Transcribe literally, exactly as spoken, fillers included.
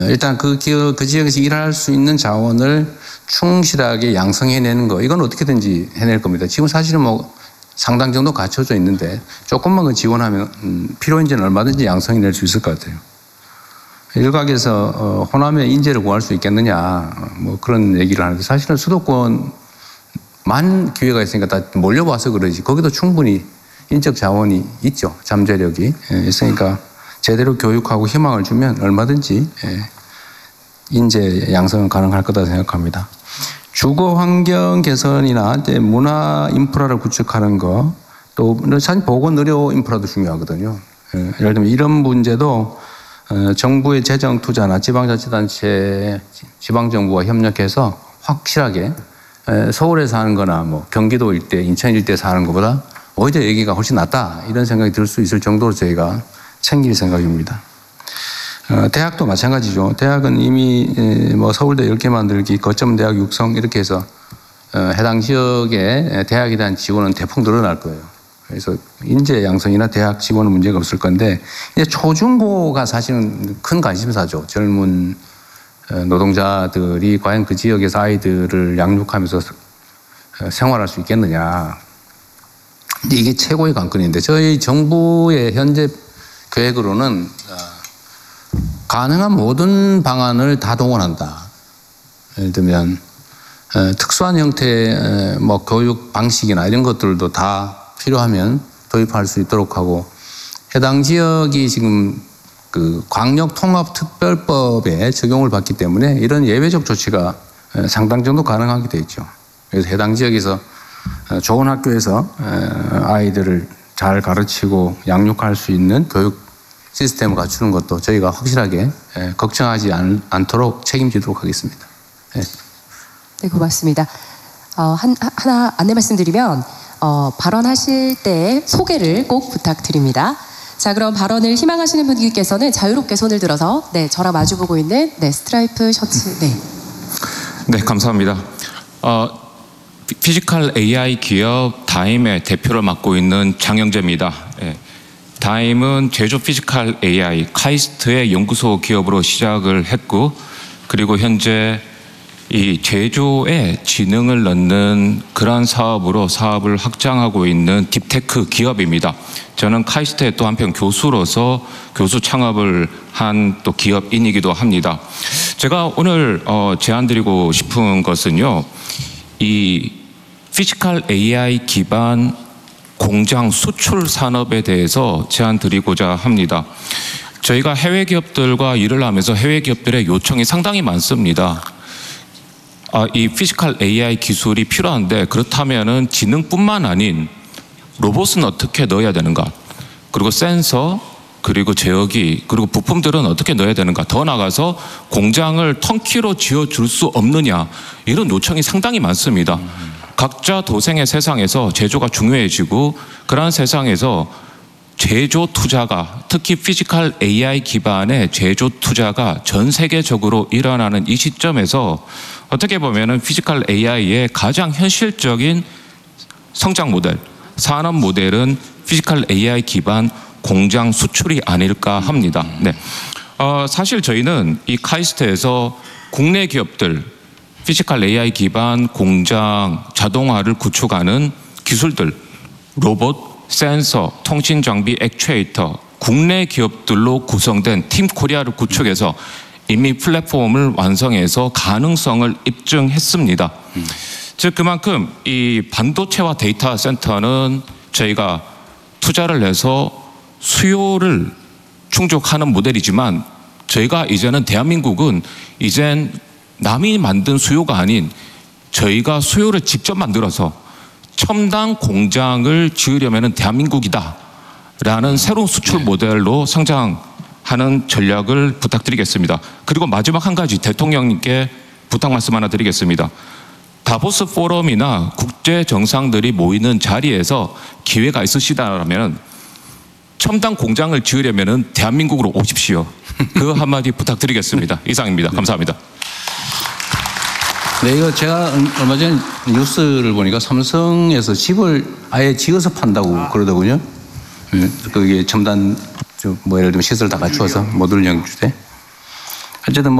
일단 그, 기업, 그 지역에서 일할 수 있는 자원을 충실하게 양성해내는 거, 이건 어떻게든지 해낼 겁니다. 지금 사실은 뭐 상당 정도 갖춰져 있는데 조금만 그 지원하면 음, 필요인지는 얼마든지 양성해낼 수 있을 것 같아요. 일각에서 어, 호남에 인재를 구할 수 있겠느냐 뭐 그런 얘기를 하는데, 사실은 수도권만 기회가 있으니까 다 몰려와서 그러지 거기도 충분히 인적 자원이 있죠. 잠재력이 있으니까 제대로 교육하고 희망을 주면 얼마든지 인재 양성은 가능할 거다 생각합니다. 주거 환경 개선이나 문화 인프라를 구축하는 거, 또 사실 보건 의료 인프라도 중요하거든요. 예를 들면 이런 문제도 정부의 재정 투자나 지방자치단체, 지방정부와 협력해서 확실하게 서울에 사는 거나 뭐 경기도 일대, 인천 일대 사는 것보다 오히려 여기가 훨씬 낫다, 이런 생각이 들 수 있을 정도로 저희가 챙길 생각입니다. 어, 대학도 마찬가지죠. 대학은 이미 뭐 서울대 열 개 만들기, 거점 대학 육성 이렇게 해서 어, 해당 지역에 대학에 대한 지원은 대폭 늘어날 거예요. 그래서 인재 양성이나 대학 지원은 문제가 없을 건데, 이제 초중고가 사실은 큰 관심사죠. 젊은 노동자들이 과연 그 지역에서 아이들을 양육하면서 생활할 수 있겠느냐. 이게 최고의 관건인데, 저희 정부의 현재 계획으로는 가능한 모든 방안을 다 동원한다. 예를 들면 특수한 형태의 뭐 교육 방식이나 이런 것들도 다 필요하면 도입할 수 있도록 하고, 해당 지역이 지금 그 광역통합특별법에 적용을 받기 때문에 이런 예외적 조치가 상당 정도 가능하게 돼 있죠. 그래서 해당 지역에서 좋은 학교에서 아이들을 잘 가르치고 양육할 수 있는 교육 시스템을 갖추는 것도 저희가 확실하게 걱정하지 않, 않도록 책임지도록 하겠습니다. 네, 네 고맙습니다. 어, 한, 하나 안내 말씀드리면 어, 발언하실 때 소개를 꼭 부탁드립니다. 자, 그럼 발언을 희망하시는 분들께서는 자유롭게 손을 들어서 네 저랑 마주보고 있는 네 스트라이프 셔츠 네. 네, 감사합니다. 어, 피지컬 에이아이 기업 다임의 대표를 맡고 있는 장영재입니다. 예. 다임은 제조 피지컬 에이아이 카이스트의 연구소 기업으로 시작을 했고, 그리고 현재 이 제조에 지능을 넣는 그러한 사업으로 사업을 확장하고 있는 딥테크 기업입니다. 저는 카이스트의 또 한편 교수로서 교수 창업을 한 또 기업인이기도 합니다. 제가 오늘 어 제안드리고 싶은 것은요, 이 피지컬 에이아이 기반 공장 수출 산업에 대해서 제안 드리고자 합니다. 저희가 해외 기업들과 일을 하면서 해외 기업들의 요청이 상당히 많습니다. 아, 이 피지컬 에이아이 기술이 필요한데, 그렇다면은 지능뿐만 아닌 로봇은 어떻게 넣어야 되는가, 그리고 센서, 그리고 제어기, 그리고 부품들은 어떻게 넣어야 되는가, 더 나아가서 공장을 턴키로 지어줄 수 없느냐, 이런 요청이 상당히 많습니다. 각자 도생의 세상에서 제조가 중요해지고, 그러한 세상에서 제조 투자가, 특히 피지컬 에이아이 기반의 제조 투자가 전 세계적으로 일어나는 이 시점에서 어떻게 보면은 피지컬 에이아이의 가장 현실적인 성장 모델, 산업 모델은 피지컬 에이아이 기반 공장 수출이 아닐까 합니다. 네. 어, 사실 저희는 이 카이스트에서 국내 기업들 피지컬 에이아이 기반 공장 자동화를 구축하는 기술들, 로봇, 센서, 통신 장비, 액추에이터, 국내 기업들로 구성된 팀 코리아를 구축해서 이미 플랫폼을 완성해서 가능성을 입증했습니다. 음. 즉 그만큼 이 반도체와 데이터 센터는 저희가 투자를 해서 수요를 충족하는 모델이지만, 저희가 이제는 대한민국은 이젠 남이 만든 수요가 아닌 저희가 수요를 직접 만들어서 첨단 공장을 지으려면 대한민국이다 라는 새로운 수출 모델로 성장하는 전략을 부탁드리겠습니다. 그리고 마지막 한 가지 대통령님께 부탁 말씀 하나 드리겠습니다. 다보스 포럼이나 국제 정상들이 모이는 자리에서 기회가 있으시다면 첨단 공장을 지으려면 대한민국으로 오십시오. 그 한마디 부탁드리겠습니다. 이상입니다. 감사합니다. 네, 이거 제가 얼마 전에 뉴스를 보니까 삼성에서 집을 아예 지어서 판다고 그러더군요. 그게 첨단 뭐 예를 들면 시설 다 갖추어서 모듈형 주택. 어쨌든 뭐